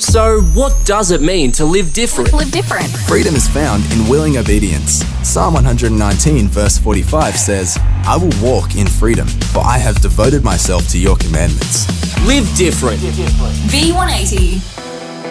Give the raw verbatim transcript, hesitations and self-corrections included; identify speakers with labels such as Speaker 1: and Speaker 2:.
Speaker 1: So, what does it mean to live different?
Speaker 2: Live different.
Speaker 3: Freedom is found in willing obedience. Psalm one hundred nineteen verse forty-five says, I will walk in freedom, for I have devoted myself to your commandments.
Speaker 1: Live different.
Speaker 2: V one eighty.